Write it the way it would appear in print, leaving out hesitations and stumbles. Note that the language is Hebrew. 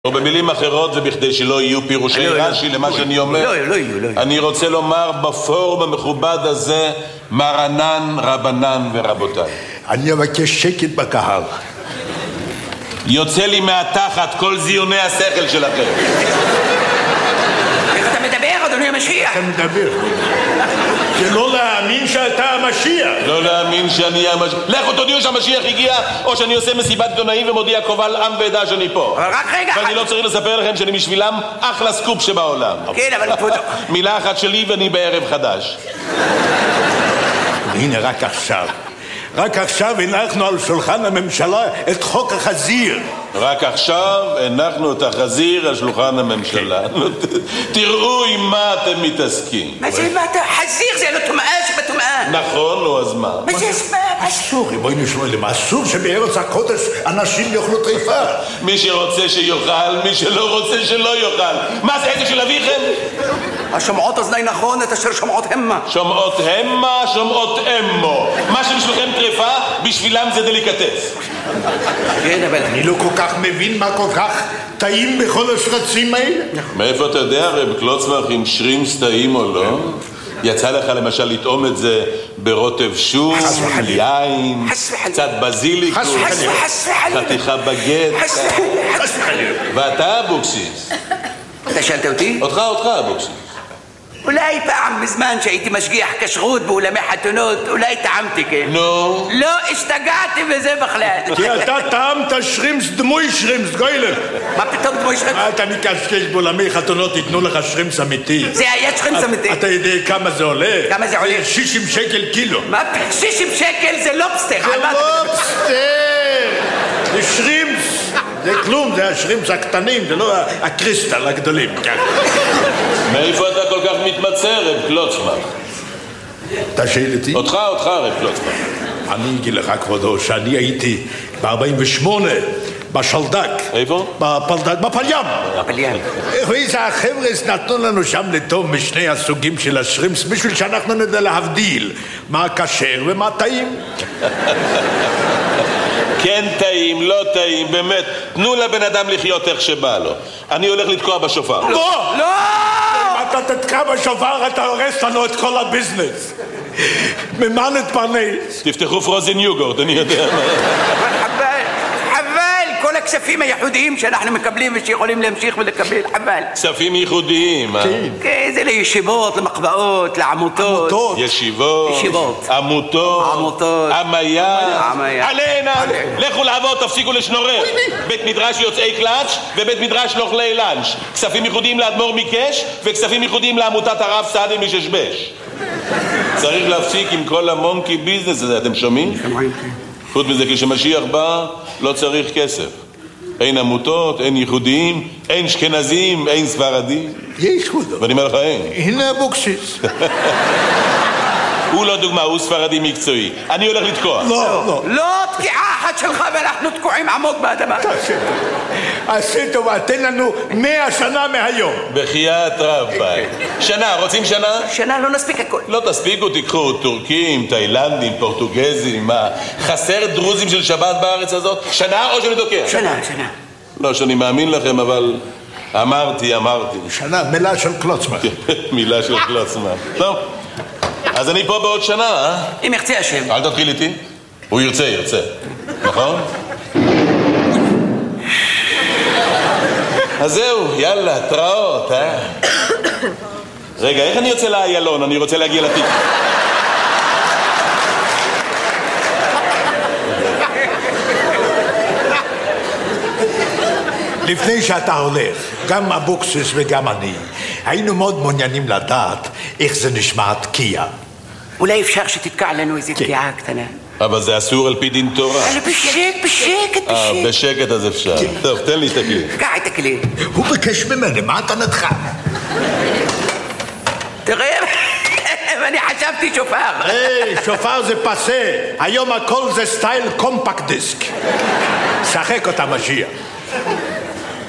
או במילים אחרות, ובכדי שלא יהיו פירושי רש"י למה שאני אומר, אני רוצה לומר בפורום המכובד הזה, מרנן, רבנן ורבותיי. אני אבקש שקט בקהל. יוצא לי מהתחת כל זיוני השכל שלכם. איך אתה מדבר, אדוני המשיח? אתה מדבר. זה לא להאמין שאתה המשיח. לא להאמין שאני המשיח. לכו תודיעו שהמשיח הגיע, או שאני עושה מסיבת עיתונאים ומודיע קובל עם ועדה שאני פה. אבל רק רגע. ואני לא צריך לספר לכם שאני בשבילם אחלה סקופ שבעולם. כן, אבל כבודו. מילה אחת שלי ואני בערב חדש. הנה רק עכשיו הנחנו על שולחן הממשלה את חוק החזיר. רק עכשיו הנחנו את החזיר על שולחן הממשלה. תראו עם מה אתם מתעסקים. מה זה מה אתה? חזיר זה לא טומאה שבטומאה. נכון, נו, אז מה? מה זה אסמה? אסור, בואי נשמע למה אסור שבארץ הקודש אנשים יאכלו טריפה. מי שרוצה שיאכל, מי שלא רוצה שלא יאכל. מה זה עסק של אביכם? השומעות אוזני נכון את אשר שומעות המה. שומעות המה, שומעות אמו. מה שבשבילכם טריפה, בשבילם זה דליקטס. כן, אבל אני לא כל כך מבין מה כל כך טעים בכל השרצים האלה. מאיפה אתה יודע, רב קלוצמח, אם שרימס טעים או לא? יצא לך למשל לטעום את זה ברוטב שום, יין, קצת בזיליקוס, חתיכה בגט. ואתה אבוקסיס. אתה שאלת אותי? אותך אבוקסיס. אולי פעם בזמן שהייתי משגיח כשרות באולמי חתונות, אולי טעמתי, כן? נו? לא, השתגעתי בזה בכלל. כי אתה טעמת שרימס דמוי שרימס, גוילר. מה פתאום דמוי שרימס? אתה מקשקש באולמי חתונות, ייתנו לך שרימס אמיתי. זה היה שרימס אמיתי. אתה יודע כמה זה עולה? כמה זה עולה? 60 שקל קילו. מה? 60 שקל זה לובסטר. זה לובסטר! זה שרימס. זה כלום, זה השרימס הקטנים, זה לא הקריסטל הגדולים. מאיפה אתה כל כך מתמצא, רב קלוצמח? אתה שואל אותי? אותך, רב קלוצמח. אני אגיד לך, כבודו, שאני הייתי ב-48 בשלדק. איפה? בפלדק, בפלים. בפלים. ואיזה החבר'ה נתנו לנו שם לטוב משני הסוגים של השרימס, בשביל שאנחנו נדע להבדיל מה כשר ומה טעים. כן טעים, לא טעים, באמת. תנו לבן אדם לחיות איך שבא לו. אני הולך לתקוע בשופר. לא! לא! אם אתה תתקע בשופר, אתה הורס לנו את כל הביזנס. ממה נתפרנס? תפתחו פרוזן יוגורט, אני יודע מה. חבל, כל הכספים הייחודיים שאנחנו מקבלים ושיכולים להמשיך ולקבל, חבל. כספים ייחודיים, אה? כן, זה לישיבות, למחבאות, לעמותות. ישיבות. עמותות. עמיה. עלינה. לכו לעבוד, תפסיקו לשנורר. בית מדרש יוצאי קלאץ' ובית מדרש לאוכלי לאנץ'. כספים ייחודיים לאדמו"ר מקש וכספים ייחודיים לעמותת הרב סעדי מששבש. צריך להפסיק עם כל המונקי ביזנס הזה, אתם שומעים? חוץ מזה, כשמשיח בא, לא צריך כסף. אין עמותות, אין ייחודיים, אין אשכנזים, אין ספרדים. יש כבודו. ואני אומר לך, אין. הנה אבוקסיס. הוא לא דוגמה, הוא ספרדי מקצועי. אני הולך לתקוע. לא תקיעה אחת שלך ואנחנו תקועים עמוק באדמה. עשי טובה, תן לנו 100 שנה מהיום. בחייאת רבי. שנה, רוצים שנה? שנה לא נספיק הכל. לא תספיקו, תיקחו טורקים, תאילנדים, פורטוגזים, מה? חסר דרוזים של שבת בארץ הזאת? שנה או שאני תוקע? שנה. לא שאני מאמין לכם, אבל אמרתי. שנה, מילה של קלוצמח. מילה של קלוצמח. טוב. אז אני פה בעוד שנה, אה? אם ירצה השם. אל תתחיל איתי. הוא ירצה. נכון? אז זהו, יאללה, תראות, אה? רגע, איך אני יוצא לאיילון? אני רוצה להגיע לתיק. לפני שאתה הולך, גם אבוקסיס וגם אני, היינו מאוד מעוניינים לדעת איך זה נשמע תקיעה. אולי אפשר שתתקע לנו איזו תקיעה קטנה. אבל זה אסור על פי דין תורה. בשקט. בשקט אז אפשר. טוב, תן לי את הכלי. קע את הכלי. הוא בקש ממני, מה אתה נתך? תראה, אני חשבתי שופר. שופר זה פסה, היום הכל זה סטייל קומפקט דיסק. שחק אותה משיח.